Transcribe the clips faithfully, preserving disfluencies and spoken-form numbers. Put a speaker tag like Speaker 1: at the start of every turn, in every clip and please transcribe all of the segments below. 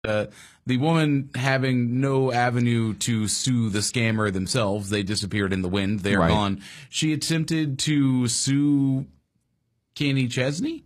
Speaker 1: Uh, the woman having no avenue to sue the scammer themselves, they disappeared in the wind. They're
Speaker 2: Right.
Speaker 1: gone. She attempted to sue Kenny Chesney.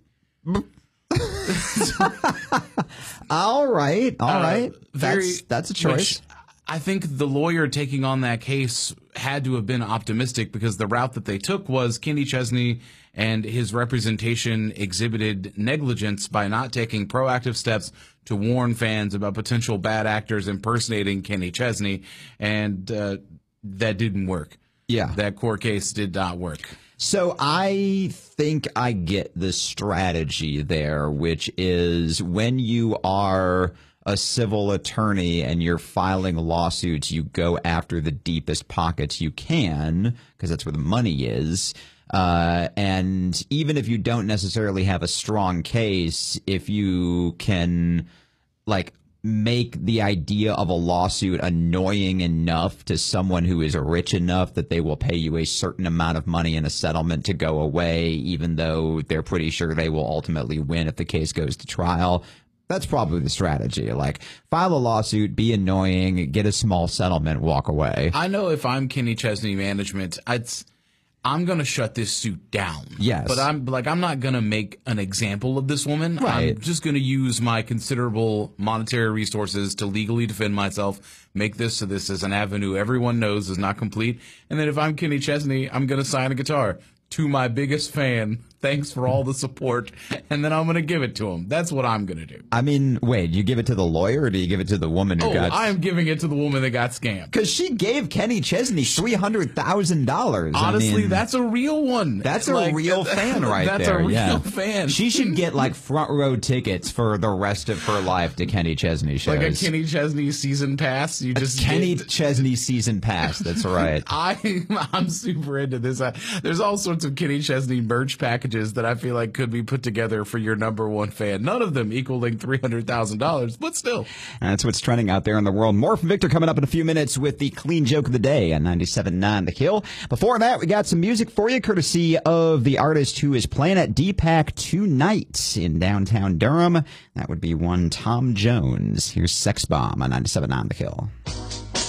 Speaker 2: all right, all
Speaker 1: Uh,
Speaker 2: right.
Speaker 1: very-
Speaker 2: That's that's a choice.
Speaker 1: which I think the lawyer taking on that case had to have been optimistic, because the route that they took was Kenny Chesney and his representation exhibited negligence by not taking proactive steps to warn fans about potential bad actors impersonating Kenny Chesney, and uh, that didn't work.
Speaker 2: Yeah.
Speaker 1: That court case did not work.
Speaker 2: So I think I get the strategy there, which is when you are a civil attorney and you're filing lawsuits, you go after the deepest pockets you can, because that's where the money is. Uh, and even if you don't necessarily have a strong case, if you can, like, make the idea of a lawsuit annoying enough to someone who is rich enough that they will pay you a certain amount of money in a settlement to go away, even though they're pretty sure they will ultimately win if the case goes to trial. That's probably the strategy. Like, file a lawsuit, be annoying, get a small settlement, walk away.
Speaker 1: I know if I'm Kenny Chesney management, I'd, I'm going to shut this suit down.
Speaker 2: Yes.
Speaker 1: But I'm like, I'm not going to make an example of this woman.
Speaker 2: Right.
Speaker 1: I'm just going to use my considerable monetary resources to legally defend myself, make this so this is an avenue everyone knows is not complete. And then if I'm Kenny Chesney, I'm going to sign a guitar to my biggest fan. Thanks for all the support. And then I'm going to give it to him. That's what I'm going to do.
Speaker 2: I mean, wait, you give it to the lawyer or do you give it to the woman who
Speaker 1: Oh,
Speaker 2: got...
Speaker 1: I am giving it to the woman that got scammed.
Speaker 2: Because she gave Kenny Chesney three hundred thousand dollars.
Speaker 1: Honestly,
Speaker 2: I mean,
Speaker 1: that's a real one.
Speaker 2: That's a
Speaker 1: Like,
Speaker 2: real fan right
Speaker 1: that's
Speaker 2: there.
Speaker 1: a real
Speaker 2: yeah.
Speaker 1: fan.
Speaker 2: She should get, like, front row tickets for the rest of her life to Kenny Chesney shows.
Speaker 1: Like a Kenny Chesney season pass. You just
Speaker 2: Kenny
Speaker 1: get-
Speaker 2: Chesney season pass. That's right.
Speaker 1: I, I'm super into this. I, there's all sorts of Kenny Chesney merch packages that I feel like could be put together for your number one fan. None of them equaling three hundred thousand dollars, but still.
Speaker 2: That's what's trending out there in the world. More from Victor coming up in a few minutes with the clean joke of the day on ninety-seven point nine The Hill. Before that, we got some music for you, courtesy of the artist who is playing at D PAC tonight in downtown Durham. That would be one Tom Jones. Here's Sex Bomb on ninety-seven point nine The Hill.